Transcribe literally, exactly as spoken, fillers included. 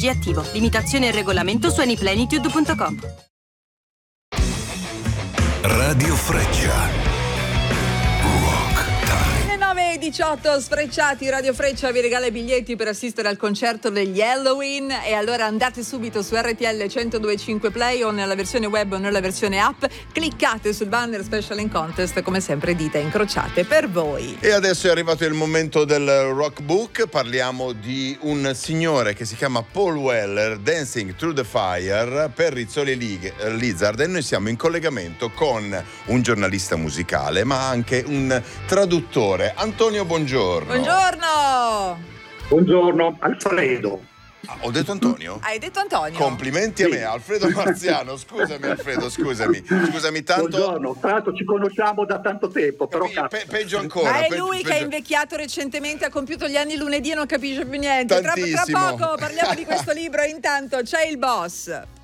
G attivo. Limitazione e regolamento su anyplenitude punto com. Radio Freccia. nove e diciotto Sfrecciati, Radio Freccia vi regala i biglietti per assistere al concerto degli Halloween, e allora andate subito su R T L centodue e cinque Play o nella versione web o nella versione app, cliccate sul banner Special in Contest, come sempre dita incrociate per voi. E adesso è arrivato il momento del Rock Book. Parliamo di un signore che si chiama Paul Weller, Dancing Through the Fire per Rizzoli Lizard, e noi siamo in collegamento con un giornalista musicale ma anche un traduttore. Antonio, buongiorno. Buongiorno. Buongiorno, Alfredo. Ah, ho detto Antonio? Hai detto Antonio? Complimenti a me, Alfredo Marziano. Scusami Alfredo, scusami. Scusami tanto. Buongiorno, tra l'altro ci conosciamo da tanto tempo, però Pe- peggio ancora. Ma è peggio, lui peggio. che è invecchiato recentemente, ha compiuto gli anni lunedì e non capisce più niente. Tra, tra Tantissimo. poco parliamo di questo libro, intanto c'è il boss.